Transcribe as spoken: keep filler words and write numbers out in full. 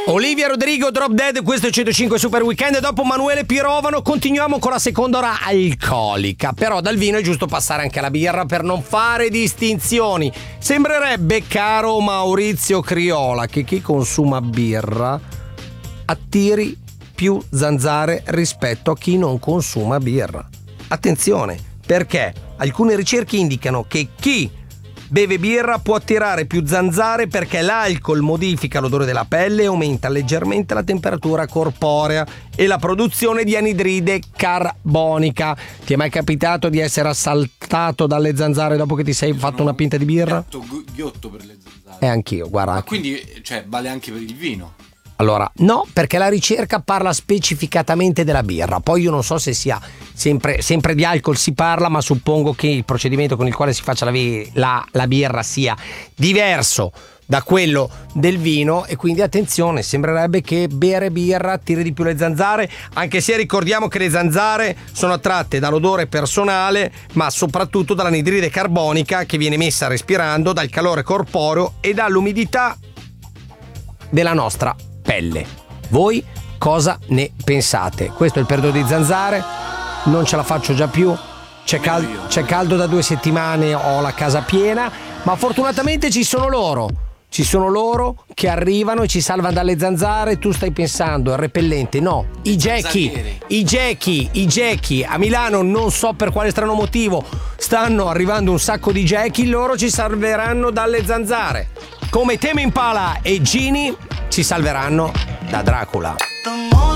Olivia Rodrigo, Drop Dead, questo è centocinque Super Weekend. Dopo Manuele Pirovano continuiamo con la seconda ora alcolica. Però dal vino è giusto passare anche alla birra per non fare distinzioni. Sembrerebbe, caro Maurizio Criolla, che chi consuma birra attiri più zanzare rispetto a chi non consuma birra. Attenzione, perché alcune ricerche indicano che chi beve birra può attirare più zanzare perché l'alcol modifica l'odore della pelle e aumenta leggermente la temperatura corporea e la produzione di anidride carbonica. Ti è mai capitato di essere assaltato dalle zanzare dopo che ti sei fatto una pinta di birra? Un ghiotto per le zanzare. E anch'io, guarda. Ma quindi, cioè, vale anche per il vino? Allora, no, perché la ricerca parla specificatamente della birra. Poi io non so se sia sempre, sempre di alcol si parla, ma suppongo che il procedimento con il quale si faccia la, la, la birra sia diverso da quello del vino e quindi attenzione, sembrerebbe che bere birra attiri di più le zanzare, anche se ricordiamo che le zanzare sono attratte dall'odore personale, ma soprattutto dall'anidride carbonica che viene messa respirando, dal calore corporeo e dall'umidità della nostra pelle. Voi cosa ne pensate? Questo è il periodo di zanzare, non ce la faccio già più, c'è, cal- c'è caldo da due settimane, ho la casa piena, ma fortunatamente ci sono loro, ci sono loro che arrivano e ci salvano dalle zanzare. Tu stai pensando, è repellente? No, i Jackie, i Jackie, i Jackie a Milano, non so per quale strano motivo, stanno arrivando un sacco di Jackie, loro ci salveranno dalle zanzare. Come Tame Impala e Gini ci salveranno da Dracula.